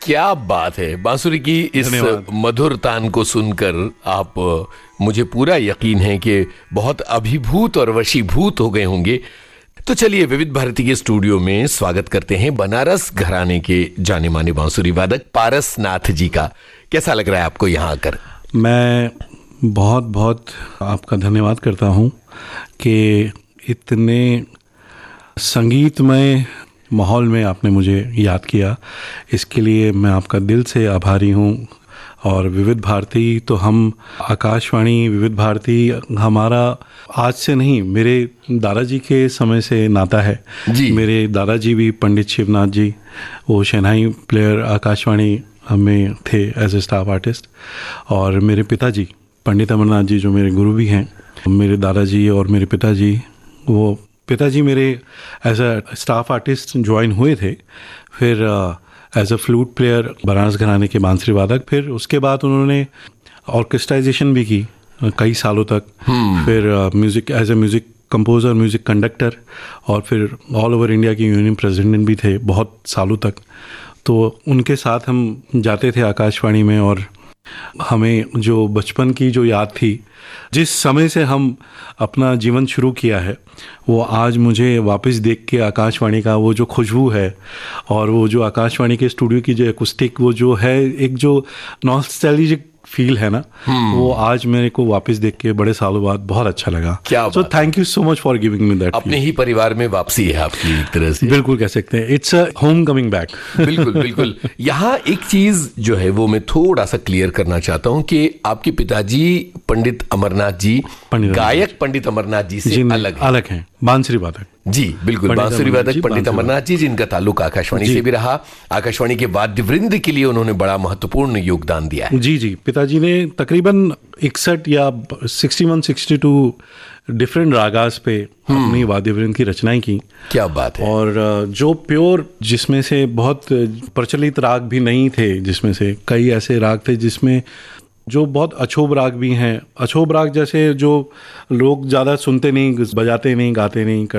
क्या बात है। बांसुरी की इस मधुर तान को सुनकर आप मुझे पूरा यकीन है कि बहुत अभिभूत और वशीभूत हो गए होंगे। तो चलिए विविध भारती के स्टूडियो में स्वागत करते हैं बनारस घराने के जाने माने बांसुरी वादक पारस नाथ जी का। कैसा लग रहा है आपको यहाँ आकर? मैं बहुत बहुत आपका धन्यवाद करता हूँ कि इतने संगीतमय माहौल में आपने मुझे याद किया। इसके लिए मैं आपका दिल से आभारी हूँ। और विविध भारती तो हम आकाशवाणी विविध भारती हमारा आज से नहीं, मेरे दादाजी के समय से नाता है जी। मेरे दादाजी भी पंडित शिवनाथ जी, वो शहनाई प्लेयर आकाशवाणी में थे एज ए स्टाफ आर्टिस्ट। और मेरे पिताजी पंडित अमरनाथ जी जो मेरे गुरु भी हैं, मेरे दादाजी और मेरे पिताजी, वो पिताजी मेरे as a staff artist join हुए थे, फिर as a flute player Banaras घराने के बांसुरी वादक, फिर उसके बाद उन्होंने ऑर्केस्ट्राइजेशन भी की कई सालों तक, फिर music as a music composer, music conductor, और फिर ऑल ओवर इंडिया की यूनियन प्रेसिडेंट भी थे बहुत सालों तक। तो उनके साथ हम जाते थे आकाशवाणी में, और हमें जो बचपन की जो याद थी, जिस समय से हम अपना जीवन शुरू किया है, वो आज मुझे वापस देख के आकाशवाणी का वो जो खुशबू है और वो जो आकाशवाणी के स्टूडियो की जो एक्यूस्टिक, वो जो है एक जो नॉस्टैल्जिक फील है ना, वो आज मेरे को वापस देख के बड़े सालों बाद बहुत अच्छा लगा। क्या so thank you so much for giving me that. अपने ही परिवार में वापसी है आपकी एक तरह से, बिल्कुल कह सकते हैं। It's a home coming back. बिल्कुल बिल्कुल। यहाँ एक चीज जो है वो मैं थोड़ा सा क्लियर करना चाहता हूँ कि आपके पिताजी पंडित अमरनाथ जी, गायक पंडित अमरनाथ जी से अलग हैं, बांसुरी वादक जी। बिल्कुल, बांसुरी वादक पंडित अमरनाथ जी, जिनका ताल्लुक आकाशवाणी से भी रहा। आकाशवाणी के वाद्य वृंद के लिए उन्होंने बड़ा महत्वपूर्ण योगदान दिया है। जी जी, पिताजी ने तकरीबन 61 या 61-62 डिफरेंट रागास पे अपनी वाद्य वृंद की रचनाएं की। क्या बात है। और जो प्योर, जिसमें से बहुत प्रचलित राग भी नहीं थे, जिसमें से कई ऐसे राग थे जिसमें जो बहुत अछोब राग भी हैं। अछोब राग जैसे जो लोग ज़्यादा सुनते नहीं, बजाते नहीं, गाते नहीं,